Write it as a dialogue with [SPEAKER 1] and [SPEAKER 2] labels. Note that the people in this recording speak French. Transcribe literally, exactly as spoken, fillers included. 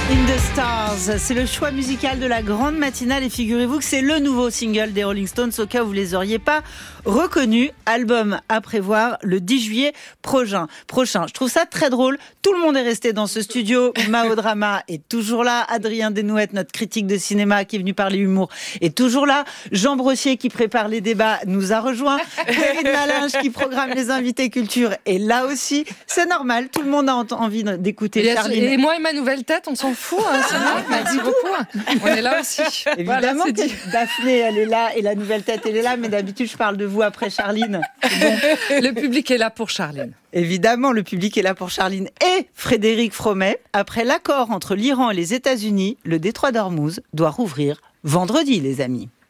[SPEAKER 1] In the Stars, c'est le choix musical de la grande matinale et figurez-vous que c'est le nouveau single des Rolling Stones au cas où vous les auriez pas reconnus. Album à prévoir le dix juillet prochain. Prochain. Je trouve ça très drôle. Tout le monde est resté dans ce studio. Mao Drama est toujours là. Adrien Desnouettes, notre critique de cinéma qui est venu parler humour, est toujours là. Jean Brossier qui prépare les débats nous a rejoint. David Malinge qui programme les invités culture est là aussi. C'est normal. Tout le monde a envie d'écouter
[SPEAKER 2] et
[SPEAKER 1] Charline.
[SPEAKER 2] Et moi et ma nouvelle tête, on s'en fout. Hein, c'est bon, merci beaucoup. On est là aussi.
[SPEAKER 1] Évidemment
[SPEAKER 2] voilà,
[SPEAKER 1] que Daphné, elle est là et la nouvelle tête, elle est là. Mais d'habitude, je parle de vous après Charline. Bon.
[SPEAKER 2] Le public est là pour Charline.
[SPEAKER 1] Évidemment, le public est là pour Charline et Frédéric Fromet. Après l'accord entre l'Iran et les États-Unis, le détroit d'Ormuz doit rouvrir vendredi, les amis.